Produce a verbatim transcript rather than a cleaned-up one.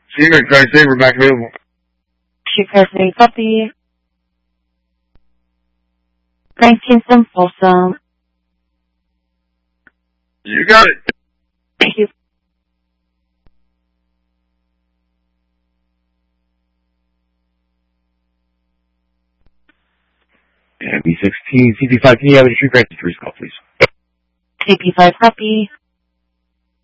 Secret Card Saver back available. Secret Saver copy. nineteen from Folsom. You got it. Thank you. And B sixteen, C P five, can you have a Street Card Security call, please? C P five copy.